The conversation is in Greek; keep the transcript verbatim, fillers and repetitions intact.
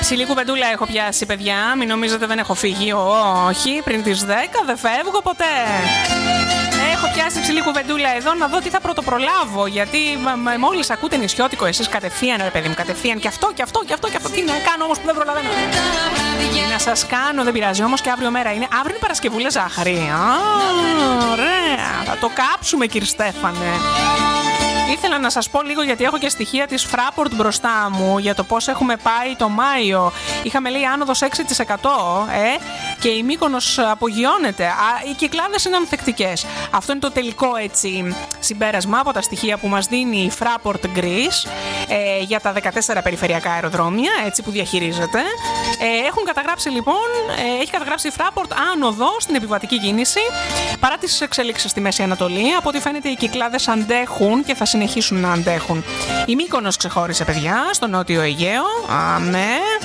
Ψηλή κουβεντούλα έχω πιάσει, παιδιά. Μην νομίζετε δεν έχω φύγει. Όχι, πριν τις δέκα δεν φεύγω ποτέ. Έχω πιάσει ψηλή κουβεντούλα εδώ να δω τι θα πρωτοπρολάβω. Γιατί μόλις ακούτε νησιώτικο, εσείς κατευθείαν, ρε παιδί μου, κατευθείαν και αυτό και αυτό και αυτό και αυτό. Τι να κάνω όμως που δεν προλαβαίνω. Να σας κάνω, δεν πειράζει όμως και αύριο μέρα είναι. Αύριο είναι Παρασκευούλα ζάχαρη. Α, ωραία. Θα το κάψουμε, κύριε Στέφανε. Ήθελα να σας πω λίγο γιατί έχω και στοιχεία της Fraport μπροστά μου για το πώς έχουμε πάει το Μάιο. Είχαμε λέει άνοδος έξι τοις εκατό ε, και η Μύκονος απογειώνεται. Α, οι Κυκλάδες είναι ανθεκτικές. Αυτό είναι το τελικό έτσι συμπέρασμα από τα στοιχεία που μας δίνει η Fraport Greece ε, για τα δεκατέσσερα περιφερειακά αεροδρόμια έτσι που διαχειρίζεται. Ε, έχουν καταγράψει λοιπόν, ε, έχει καταγράψει η Fraport άνοδο στην επιβατική κίνηση παρά τις εξελίξεις στη Μέση Ανατολή. Από ό,τι φαίνεται οι Κυκλάδες αντέχουν και θα συνεχίσουν να αντέχουν. Η Μύκονος ξεχώρισε, παιδιά, στο Νότιο Αιγαίο. Αμέ.